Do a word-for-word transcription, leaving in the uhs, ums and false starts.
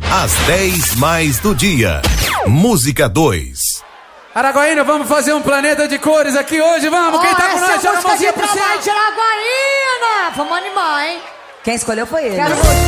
Às dez mais do dia. Música dois. Araguaína, vamos fazer um planeta de cores aqui hoje, vamos? Oh, Quem tá com nós, essa joga a música mãozinha de pro céu. trabalho de Araguaína. Vamos animar, hein? Quem escolheu foi ele. Quero